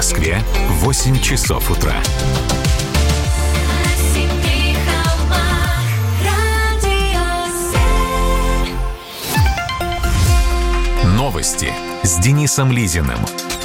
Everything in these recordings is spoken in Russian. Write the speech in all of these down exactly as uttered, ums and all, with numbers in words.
Москве восемь часов утра. Новости с Денисом Лизиным.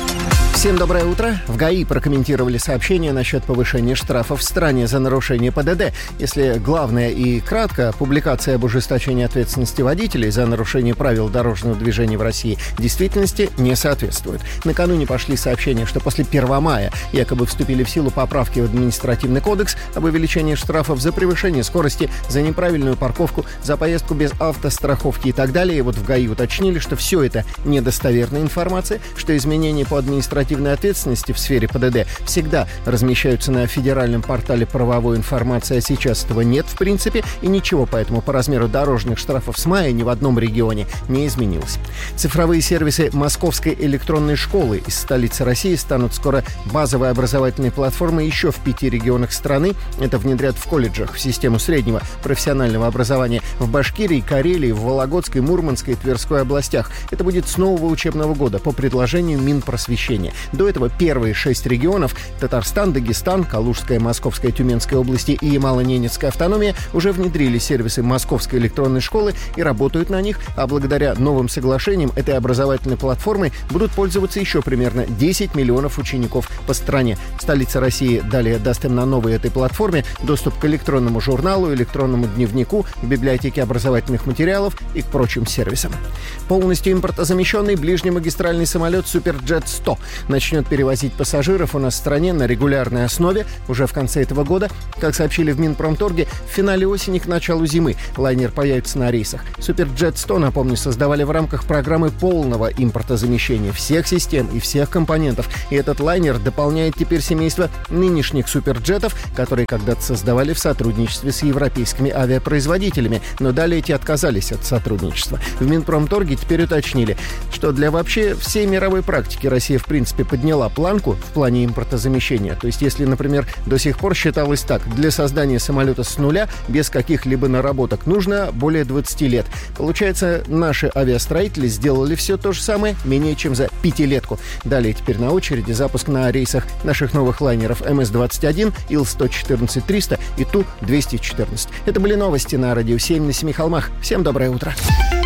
Всем доброе утро. В ГАИ прокомментировали сообщение насчет повышения штрафов в стране за нарушение ПДД. Если главное и кратко, публикация об ужесточении ответственности водителей за нарушение правил дорожного движения в России действительности не соответствует. Накануне пошли сообщения, что после первого мая якобы вступили в силу поправки в административный кодекс об увеличении штрафов за превышение скорости, за неправильную парковку, за поездку без автостраховки и так далее. И вот в ГАИ уточнили, что все это недостоверная информация, что изменения по административной ответственности в сфере ПДД всегда размещаются на федеральном портале правовой информации, а сейчас этого нет в принципе, и ничего поэтому по размеру дорожных штрафов с мая ни в одном регионе не изменилось. Цифровые сервисы Московской электронной школы из столицы России станут скоро базовой образовательной платформой еще в пяти регионах страны. Это внедрят в колледжах в систему среднего профессионального образования в Башкирии, Карелии, в Вологодской, Мурманской и Тверской областях. Это будет с нового учебного года по предложению Минпросвещения. До этого первые шесть регионов – Татарстан, Дагестан, Калужская, Московская, Тюменская области и Ямало-Ненецкая автономия – уже внедрили сервисы Московской электронной школы и работают на них, а благодаря новым соглашениям этой образовательной платформой будут пользоваться еще примерно десять миллионов учеников по стране. Столица России далее даст им на новой этой платформе доступ к электронному журналу, электронному дневнику, к библиотеке образовательных материалов и к прочим сервисам. Полностью импортозамещенный ближнемагистральный самолет «Суперджет сто» начнет перевозить пассажиров у нас в стране на регулярной основе уже в конце этого года. Как сообщили в Минпромторге, в финале осени к началу зимы лайнер появится на рейсах. «Суперджет сто», напомню, создавали в рамках программы полного импортозамещения всех систем и всех компонентов. И этот лайнер дополняет теперь семейство нынешних «Суперджетов», которые когда-то создавали в сотрудничестве с европейскими авиапроизводителями, но далее эти отказались от сотрудничества. В Минпромторге теперь уточнили, что для вообще всей мировой практики Россия в принципе подняла планку в плане импортозамещения. То есть, если, например, до сих пор считалось так, для создания самолета с нуля, без каких-либо наработок, нужно более двадцати лет. Получается, наши авиастроители сделали все то же самое менее чем за пятилетку. Далее теперь на очереди запуск на рейсах наших новых лайнеров эм эс двадцать один, ил сто четырнадцать триста и ту двести четырнадцать. Это были новости на Радио семь на Семи холмах. Всем доброе утро.